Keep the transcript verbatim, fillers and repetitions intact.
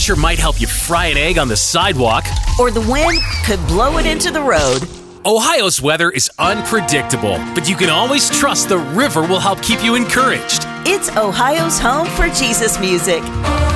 Sure might help you fry an egg on the sidewalk. Or the wind could blow it into the road. Ohio's weather is unpredictable, but you can always trust the river will help keep you encouraged. It's Ohio's home for Jesus music.